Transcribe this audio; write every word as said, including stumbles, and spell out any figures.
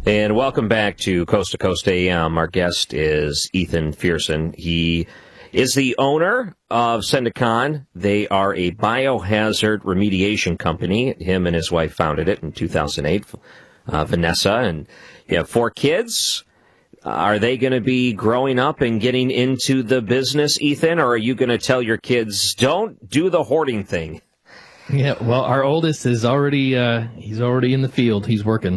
And welcome back to Coast to Coast A M. Our guest is Ethan Fearson. He is the owner of Sendicon. They are a biohazard remediation company. Him and his wife founded it in two thousand eight, uh, Vanessa. And you have four kids. Are they going to be growing up and getting into the business, Ethan, or are you going to tell your kids, don't do the hoarding thing? Yeah, well, our oldest is already, uh, he's already in the field. He's working.